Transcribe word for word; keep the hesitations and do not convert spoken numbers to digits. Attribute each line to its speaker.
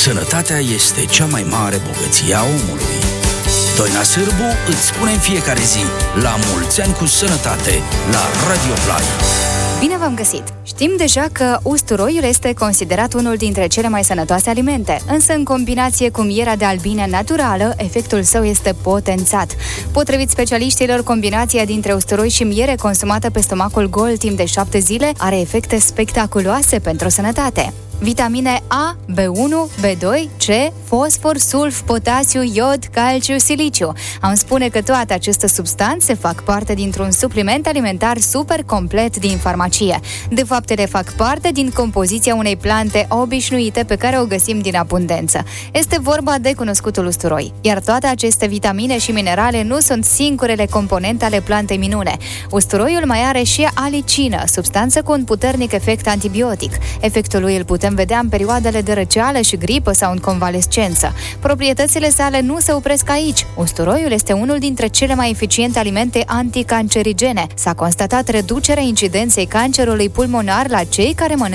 Speaker 1: Sănătatea este cea mai mare bogăție a omului. Doina Sârbu îți spune în fiecare zi la mulți ani cu sănătate la Radio Play.
Speaker 2: Bine v-am găsit! Știm deja că usturoiul este considerat unul dintre cele mai sănătoase alimente, însă în combinație cu mierea de albine naturală, efectul său este potențat. Potrivit specialiștilor, combinația dintre usturoi și miere consumată pe stomacul gol timp de șapte zile are efecte spectaculoase pentru sănătate. Vitamine A, B unu, B doi, C, fosfor, sulf, potasiu, iod, calciu, siliciu. Am spune că toate aceste substanțe fac parte dintr-un supliment alimentar super complet din farmacie. De fapt, ele fac parte din compoziția unei plante obișnuite pe care o găsim din abundență. Este vorba de cunoscutul usturoi. Iar toate aceste vitamine și minerale nu sunt singurele componente ale plantei minune. Usturoiul mai are și alicină, substanță cu un puternic efect antibiotic. Efectul lui îl putem vedea în perioadele de răceală și gripă sau în convalescență. Proprietățile sale nu se opresc aici. Usturoiul este unul dintre cele mai eficiente alimente anticancerigene. S-a constatat reducerea incidenței cancerului pulmonar la cei care mănâncă